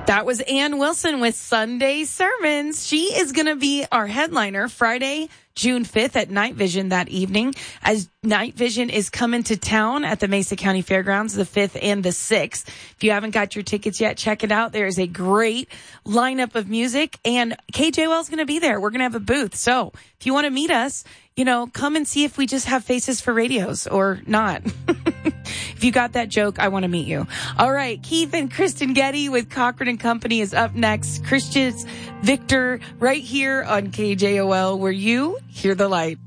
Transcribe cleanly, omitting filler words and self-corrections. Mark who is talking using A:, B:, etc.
A: That was Ann Wilson with Sunday Sermons. She is going to be our headliner Friday, June 5th at Night Vision that evening, as Night Vision is coming to town at the Mesa County Fairgrounds the 5th and the 6th. If you haven't got your tickets yet, check it out. There is a great lineup of music, and KJOL is going to be there. We're going to have a booth. So if you want to meet us, come and see if we just have faces for radios or not. If you got that joke, I want to meet you. All right. Keith and Kristen Getty with Cochran and Company is up next. Christian's Victor right here on KJOL, where you hear the light.